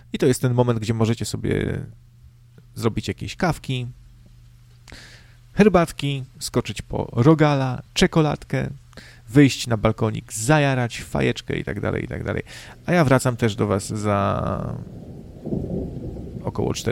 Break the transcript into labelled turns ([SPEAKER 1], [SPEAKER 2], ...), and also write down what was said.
[SPEAKER 1] I to jest ten moment, gdzie możecie sobie zrobić jakieś kawki, herbatki, skoczyć po rogala, czekoladkę, wyjść na balkonik, zajarać fajeczkę i tak dalej, i tak dalej. A ja wracam też do was za około 4